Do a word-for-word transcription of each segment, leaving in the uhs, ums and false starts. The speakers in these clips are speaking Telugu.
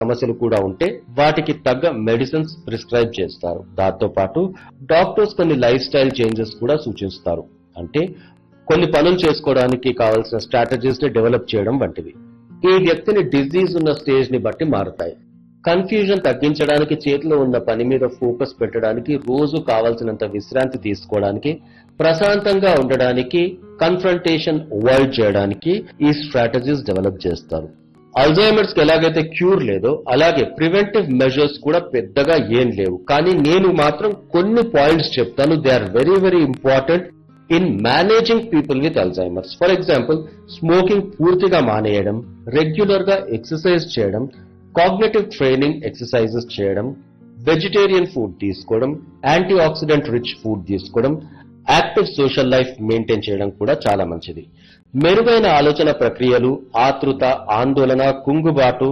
సమస్యలు కూడా ఉంటే వాటికి తగ్గ మెడిసిన్స్ ప్రిస్క్రైబ్ చేస్తారు. దాంతో పాటు డాక్టర్స్ కొన్ని లైఫ్ స్టైల్ చేంజెస్ కూడా సూచిస్తారు. అంటే కొన్ని పనులు చేసుకోవడానికి కావాల్సిన స్ట్రాటజీస్ ని డెవలప్ చేయడం వంటివి. ఈ వ్యక్తిని డిజీజ్ ఉన్న స్టేజ్ ని బట్టి మారుతాయి. కన్ఫ్యూజన్ తగ్గించడానికి, చేతిలో ఉన్న పని మీద ఫోకస్ పెట్టడానికి, రోజు కావాల్సినంత విశ్రాంతి తీసుకోవడానికి, ప్రశాంతంగా ఉండడానికి, కన్ఫ్రంటేషన్ అవాయిడ్ చేయడానికి ఈ స్ట్రాటజీస్ డెవలప్ చేస్తారు. అల్జైమర్స్ కి ఎలాగైతే క్యూర్ లేదో అలాగే ప్రివెంటివ్ మెజర్స్ కూడా పెద్దగా ఏం లేవు. కానీ నేను మాత్రం కొన్ని పాయింట్స్ చెప్తాను. They are very very important in managing people with Alzheimer's. For example, smoking పూర్తిగా మానేయడం, రెగ్యులర్ గా ఎక్సర్సైజ్ చేయడం, కాగ్నిటివ్ ట్రైనింగ్ ఎక్సర్సైజెస్ చేయడం, వెజిటేరియన్ ఫుడ్ తీసుకోవడం, యాంటీ ఆక్సిడెంట్ రిచ్ ఫుడ్ తీసుకోవడం, యాక్టివ్ సోషల్ లైఫ్ మెయింటైన్ చేయడం కూడా చాలా మంచిది. మెరుగైన ఆలోచన ప్రక్రియలు, ఆతృత, ఆందోళన, కుంగుబాటు,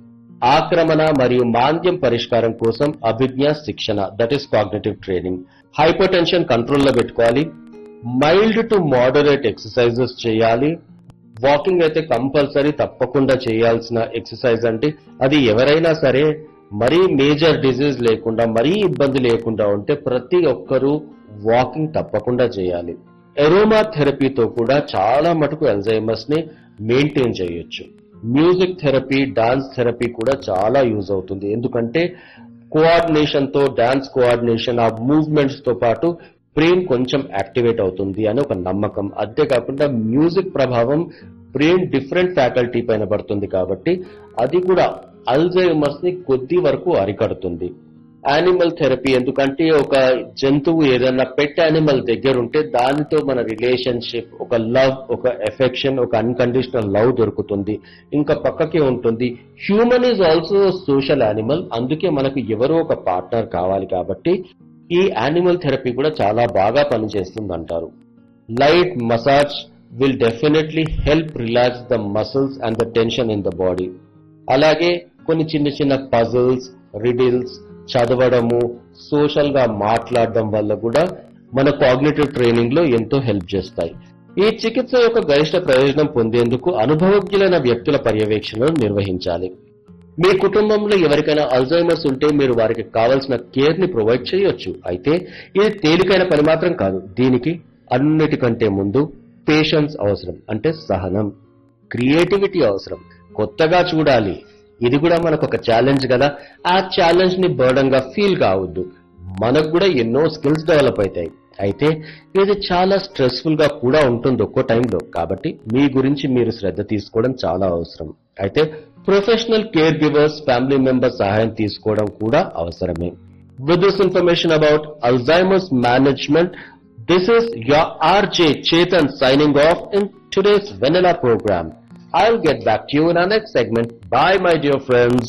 ఆక్రమణ మరియు మాంద్యం పరిష్కారం కోసం అభిజ్ఞా శిక్షణ, that is cognitive training. Hyper tension కంట్రోల్లో పెట్టుకోవాలి. మైల్డ్ టు మోడరేట్ ఎక్సర్సైజెస్ చేయాలి. వాకింగ్ అయితే కంపల్సరీ తప్పకుండా చేయాల్సిన ఎక్సర్సైజ్. అంటే అది ఎవరైనా సరే మరీ మేజర్ డిజీజ్ లేకుండా, మరీ ఇబ్బంది లేకుండా ఉంటే ప్రతి ఒక్కరూ వాకింగ్ తప్పకుండా చేయాలి. ఎరోమా థెరపీతో కూడా చాలా మటుకు అల్జైమర్స్ ని మెయింటైన్ చేయొచ్చు. మ్యూజిక్ థెరపీ, డాన్స్ థెరపీ కూడా చాలా యూజ్ అవుతుంది. ఎందుకంటే కోఆర్డినేషన్ తో, డాన్స్ కోఆర్డినేషన్, ఆ మూవ్మెంట్స్ తో పాటు బ్రెయిన్ కొంచెం యాక్టివేట్ అవుతుంది అని ఒక నమ్మకం. అంతేకాకుండా మ్యూజిక్ ప్రభావం బ్రెయిన్ డిఫరెంట్ ఫ్యాకల్టీ పైన పడుతుంది కాబట్టి అది కూడా అల్జైమర్స్ ని కొద్ది వరకు అరికడుతుంది. యానిమల్ థెరపీ, ఎందుకంటే ఒక జంతువు ఏదైనా పెట్ యానిమల్ దగ్గర ఉంటే దానితో మన రిలేషన్షిప్, ఒక లవ్, ఒక ఎఫెక్షన్, ఒక అన్కండిషనల్ లవ్ దొరుకుతుంది. ఇంకా పక్కకే ఉంటుంది. Human is also social animal. అందుకే మనకు ఎవరో ఒక పార్ట్నర్ కావాలి కాబట్టి ఈ యానిమల్ థెరపీ కూడా చాలా బాగా పనిచేస్తుంది అంటారు. Light massage will definitely help relax the muscles and the tension in the body. అలాగే కొన్ని చిన్న చిన్న పజిల్స్, రిడిల్స్ చదవడము, సోషల్ గా మాట్లాడడం వల్ల కూడా మన కాగ్నిటివ్ ట్రైనింగ్ లో ఎంతో హెల్ప్ చేస్తాయి. ఈ చికిత్స యొక్క గరిష్ట ప్రయోజనం పొందేందుకు అనుభవజ్ఞులైన వ్యక్తుల పర్యవేక్షణను నిర్వహించాలి. మీ కుటుంబంలో ఎవరికైనా అల్జైమర్స్ ఉంటే మీరు వారికి కావాల్సిన కేర్ ని ప్రొవైడ్ చేయొచ్చు. అయితే ఇది తేలికైన పని మాత్రం కాదు. దీనికి అన్నిటికంటే ముందు పేషెన్స్ అవసరం, అంటే సహనం. క్రియేటివిటీ అవసరం, కొత్తగా చూడాలి. ఇది కూడా మనకు ఒక ఛాలెంజ్ కదా. ఆ ఛాలెంజ్ ని బర్డన్ గా ఫీల్ కావద్దు. మనకు కూడా ఎన్నో స్కిల్స్ డెవలప్ అవుతాయి. అయితే ఇది చాలా స్ట్రెస్ఫుల్ గా కూడా ఉంటుంది ఒక్కో టైంలో. కాబట్టి మీ గురించి మీరు శ్రద్ధ తీసుకోవడం చాలా అవసరం. అయితే professional care givers, family members సహాయం తీసుకోవడం కూడా అవసరమే. With this information about Alzheimer's management, this is your R J Chetan signing off in today's Vanilla program. I'll get back to you in our next segment. Bye my dear friends.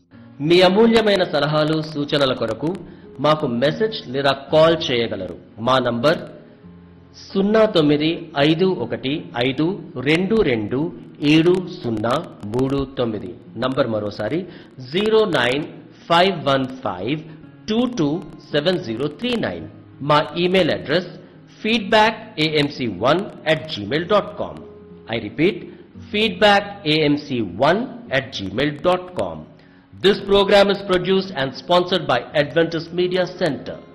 మీ అమూల్యమైన సలహాలు, సూచనల కొరకు మాకు మెసేజ్ లేదా కాల్ చేయగలరు. మా నంబర్ సున్నా తొమ్మిది ఐదు ఒకటి ఐదు రెండు రెండు ఏడు సున్నా మూడు తొమ్మిది. నంబర్ మరోసారి zero nine five one five two two seven zero three nine. మా email address feedback a m c one at gmail dot com. I repeat, feedback a m c one at gmail dot com. This program is produced and sponsored by Adventist Media Center.